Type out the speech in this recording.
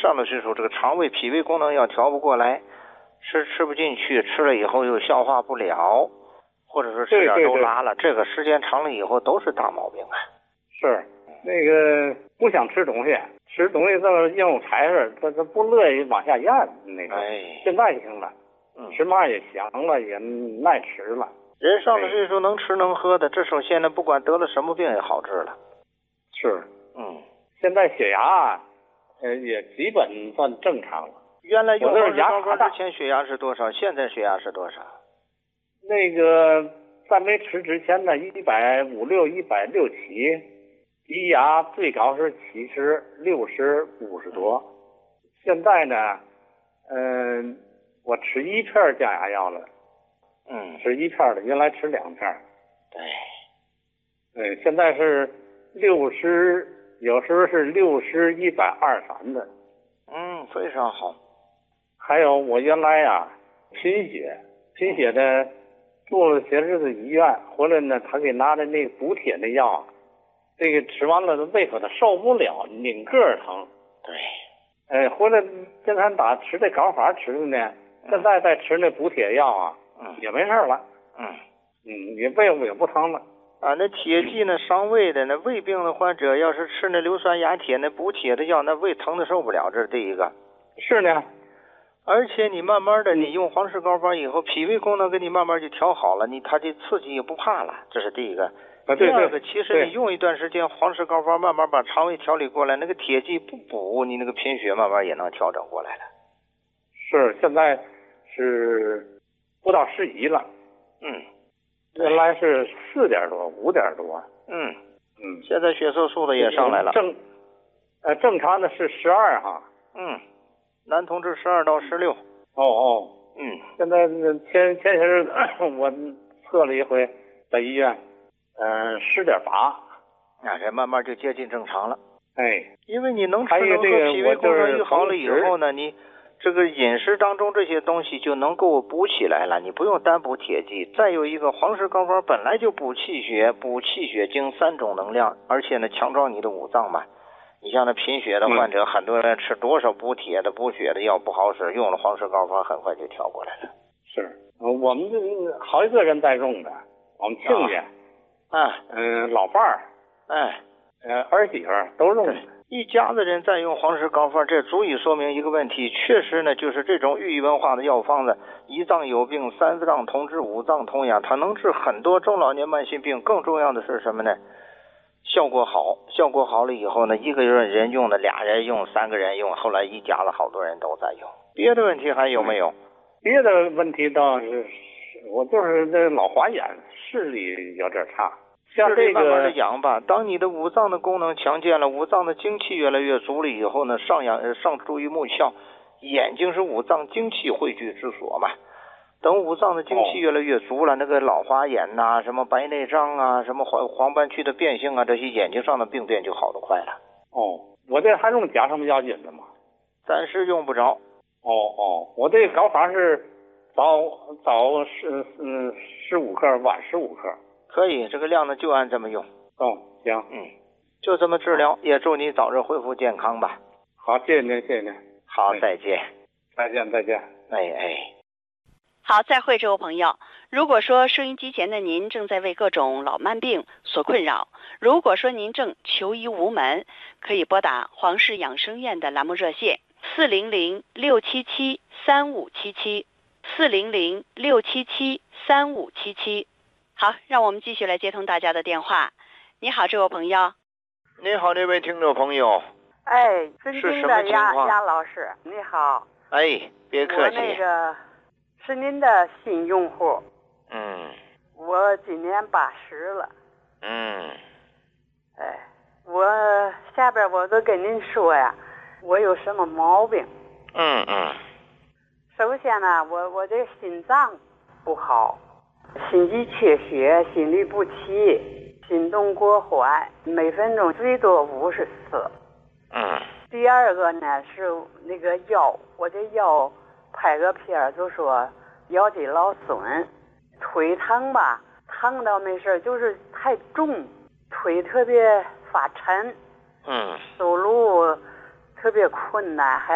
上了岁数，这个肠胃脾胃功能要调不过来，吃不进去，吃了以后又消化不了，或者是吃点都拉了，这个时间长了以后都是大毛病啊。 是那个不想吃东西，吃东西这应付柴事，他不乐意往下咽那个。现在行了，吃嘛也香了，也耐吃了。 人上了岁数能吃能喝的，这首先呢，不管得了什么病也好治了。 是，现在血压也基本算正常了。 原来用黄石膏方之前血压是多少？现在血压是多少？ 那个在没吃之前呢，156、167，低压最高是70、60、50多。现在呢，我吃1片降压药了。吃1片了，原来吃2片。对。现在是60，有时候是60、123的。 非常好。 还有我原来贫血的住了些日子医院，回来呢，他给拿的那个补铁的药，这个吃完了胃口他受不了，拧个儿疼。对。回来跟他打吃这膏法吃的呢，现在再吃那补铁药也没事了。也胃也不疼了。 那铁剂呢，伤胃的，那胃病的患者要是吃那硫酸亚铁那补铁的药，那胃疼的受不了，这是第一个。 是呢。 而且你慢慢的，你用黄石膏方以后，脾胃功能给你慢慢就调好了，它这刺激也不怕了，这是第一个。第二个，其实你用一段时间黄石膏方，慢慢把肠胃调理过来，那个铁剂不补，你那个贫血慢慢也能调整过来了。 是，现在是不到11了。原来是4点多、5点多。 现在血色素的也上来了。 正常的是12哈。 男同志12到16。 现在前些日子我测了一回，在医院，10.8。 这慢慢就接近正常了。因为你能吃能喝，脾胃功能好了以后呢，你这个饮食当中这些东西就能够补起来了，你不用单补铁剂。再有一个黄石膏方本来就补气血、精3种能量，而且呢强壮你的五脏嘛。你像那贫血的患者，很多人吃多少补铁的、补血的药不好使，用了黄石膏方很快就调过来了。 是，我们好几个人在用的，我们亲家，老伴儿，儿媳妇都用的。 一家子人在用黄石膏方，这足以说明一个问题，确实呢，就是这种寓意文化的药方子，1脏有病3脏同治5脏同养，它能治很多中老年慢性病。更重要的是什么呢？效果好了以后呢，一个人用的，2人用，3个人用，后来一家子好多人都在用。别的问题还有没有？ 别的问题倒是，我就是这老花眼，视力有点差。像这个慢慢的养吧，当你的五脏的功能强健了，五脏的精气越来越足了以后呢，上注于目窍，眼睛是五脏精气汇聚之所嘛。等五脏的精气越来越足了，那个老花眼呐，什么白内障啊，什么黄斑区的变性啊，这些眼睛上的病变就好得快了。 我这还用加什么药引子吗？ 暂时用不着。 我这膏法是早15克，晚15克。 可以，这个量呢就按这么用。 行。 就这么治疗，也祝你早日恢复健康吧。 好，谢谢您，谢谢您。 好，再见。 再见。 好，再会，这位朋友。如果说收音机前的您正在为各种老慢病所困扰，如果说您正求医无门，可以拨打黄氏养生院的栏目热线400-677-3577，400-677-3577。好，让我们继续来接通大家的电话。你好，这位朋友。 你好，这位听众朋友。 尊敬的亚老师，你好。 别客气。 我那个是您的新用户。我今年80了。我下边我都跟您说呀，我有什么毛病。首先呢，我这心脏不好，心肌缺血，心律不齐，心动过缓，每分钟最多50次。第二个呢是那个腰，我这腰拍个片就说腰肌劳损，腿疼吧，疼倒没事，就是太重，腿特别发沉，走路特别困难，还